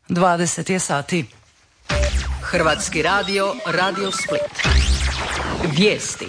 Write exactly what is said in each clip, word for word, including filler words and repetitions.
dvadeset je sati. Hrvatski radio, Radio Split. Vijesti.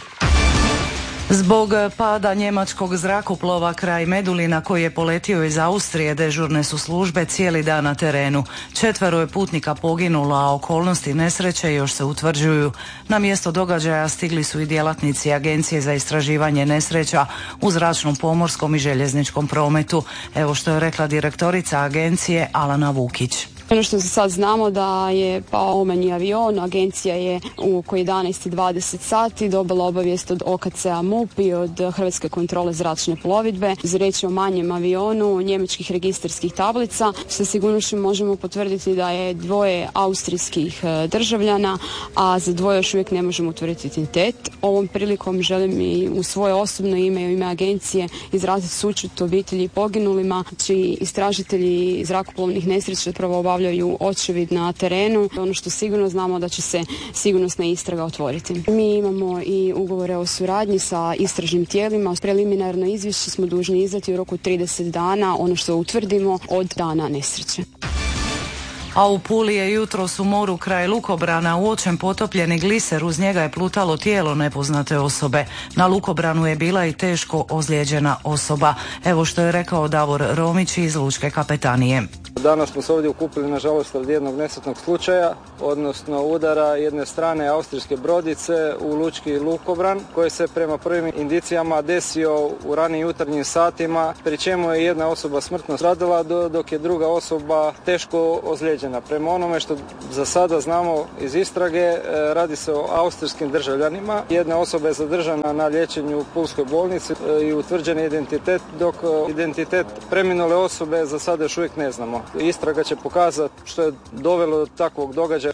Zbog pada njemačkog zrakoplova kraj Medulina koji je poletio iz Austrije, dežurne su službe cijeli dan na terenu. Četvero je putnika poginulo, a okolnosti nesreće još se utvrđuju. Na mjesto događaja stigli su i djelatnici Agencije za istraživanje nesreća u zračnom, pomorskom i željezničkom prometu. Evo što je rekla direktorica agencije Alana Vukić. Ono što za sad znamo da je pao omanji avion, agencija je u oko jedanaest i dvadeset sati dobila obavijest od O K C-a MUP i od Hrvatske kontrole zračne plovidbe. Za riječ o manjem avionu njemačkih registarskih tablica. Sa sigurnošću možemo potvrditi da je dvoje austrijskih državljana, a za dvoje još uvijek ne možemo utvrditi identitet. Ovom prilikom želim i u svoje osobno ime i u ime agencije izraziti sućut obitelji poginulima, čiji istražitelji zrakoplovnih nesreća prvo obavljaju očevid na terenu. Ono što sigurno znamo da će se sigurnosna istraga otvoriti. Mi imamo i ugovore o suradnji sa istražnim tijelima. Preliminarno izvješće smo dužni izdati u roku trideset dana, ono što utvrdimo od dana nesreće. A u Puli je jutros u moru kraj Lukobrana uočen potopljeni gliser, uz njega je plutalo tijelo nepoznate osobe. Na Lukobranu je bila i teško ozlijeđena osoba. Evo što je rekao Davor Romić iz Lučke kapetanije. Danas smo se ovdje okupili nažalost od jednog nesretnog slučaja, odnosno udara jedne strane austrijske brodice u lučki Lukobran, koji se prema prvim indicijama desio u ranim jutarnjim satima, pri čemu je jedna osoba smrtno stradala, dok je druga osoba teško ozlijeđena. Prema onome što za sada znamo iz istrage, radi se o austrijskim državljanima. Jedna osoba je zadržana na liječenju u Pulskoj bolnici i utvrđen je identitet, dok identitet preminule osobe za sada još uvijek ne znamo. Istraga će pokazati što je dovelo do takvog događaja.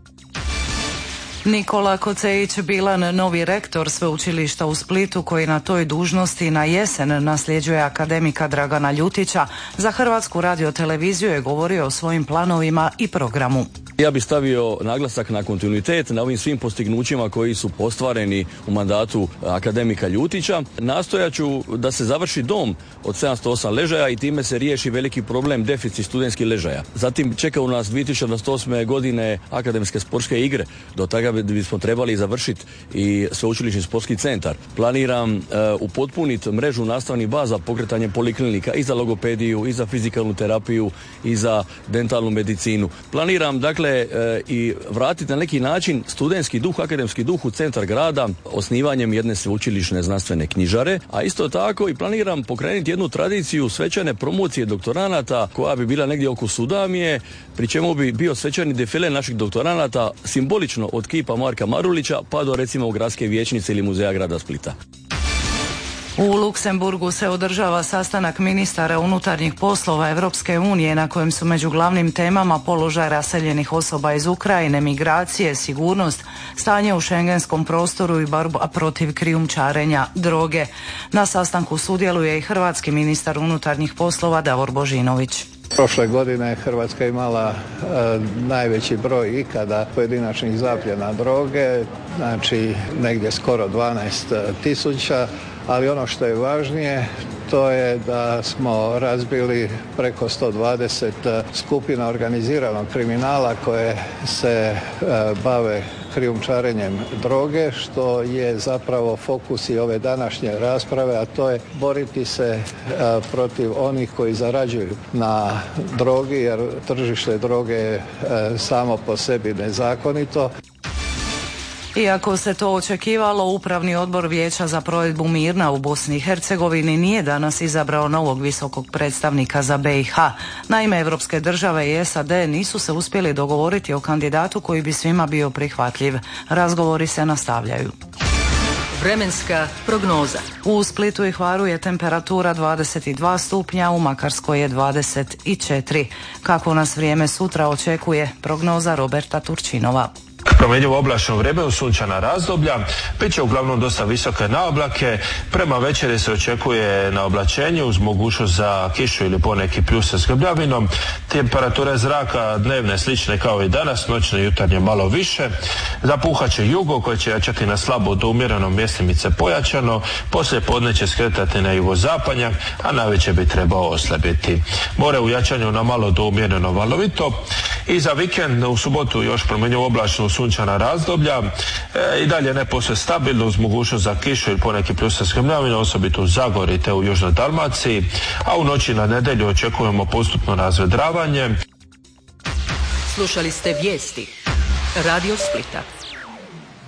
Nikola Kocejić-Bilan, novi rektor sveučilišta u Splitu, koji na toj dužnosti na jesen nasljeđuje akademika Dragana Ljutića, za Hrvatsku radioteleviziju je govorio o svojim planovima i programu. Ja bih stavio naglasak na kontinuitet, na ovim svim postignućima koji su ostvareni u mandatu akademika Ljutića. Nastojat ću da se završi dom od sedamsto osam ležaja i time se riješi veliki problem deficit studentskih ležaja. Zatim čeka u nas dvije tisuće dvadeset osme godine akademske sportske igre. Do toga bismo trebali završiti i sveučilišni sportski centar. Planiram uh, upotpuniti mrežu nastavnih baza pokretanjem poliklinika i za logopediju, i za fizikalnu terapiju, i za dentalnu medicinu. Planiram dakle i vratiti na neki način studentski duh, akademski duh u centar grada osnivanjem jedne sveučilišne znanstvene knjižare, a isto tako i planiram pokrenuti jednu tradiciju svečane promocije doktoranata koja bi bila negdje oko Sudamije, pri čemu bi bio svečani defile naših doktoranata simbolično od kipa Marka Marulića pa do recimo gradske vijećnice ili muzeja grada Splita. U Luksemburgu se održava sastanak ministara unutarnjih poslova Europske unije na kojem su među glavnim temama položaj raseljenih osoba iz Ukrajine, migracije, sigurnost, stanje u šengenskom prostoru i borba protiv krijumčarenja droge. Na sastanku sudjeluje i hrvatski ministar unutarnjih poslova Davor Božinović. Prošle godine Hrvatska imala e, najveći broj ikada pojedinačnih zapljena droge, znači negdje skoro dvanaest tisuća, ali ono što je važnije to je da smo razbili preko sto dvadeset skupina organiziranog kriminala koje se e, bave krijumčarenjem droge, što je zapravo fokus i ove današnje rasprave, a to je boriti se a, protiv onih koji zarađuju na drogi, jer tržište droge je a, samo po sebi nezakonito. Iako se to očekivalo, Upravni odbor Vijeća za provedbu mirna u Bosni i Hercegovini nije danas izabrao novog visokog predstavnika za B i H. Naime, evropske države i S A D nisu se uspjeli dogovoriti o kandidatu koji bi svima bio prihvatljiv. Razgovori se nastavljaju. Vremenska prognoza. U Splitu i Hvaru je temperatura dvadeset dva stupnja, u Makarskoj je dvadeset četiri. Kako nas vrijeme sutra očekuje, prognoza Roberta Turčinova. Promjenjivo oblačno vrijeme u sunčana razdoblja, bit će uglavnom dosta visoke naoblake. Prema večeri se očekuje na oblačenje uz mogućnost za kišu ili poneki pljusek s grmljavinom. Temperature zraka dnevne slične kao i danas, noćne i jutarnje malo više. Zapuhat će jugo koje će jačati na slabo do umjereno, mjestimice pojačano. Poslije podne će skretati na jugozapadnjak, a navečer bi trebao oslabiti. More u jačanju na malo do umjereno valovito. I za vikend u subotu još promjenjivo oblačno sunčana razdoblja. E, I dalje ne posve stabilno uz mogućnost za kišu ili poneki pljusek s grmljavinom, osobito u Zagori te u Južnoj Dalmaciji. A u noći na nedjelju očekujemo postupno razvedravanje. Slušali ste vijesti Radio Splita.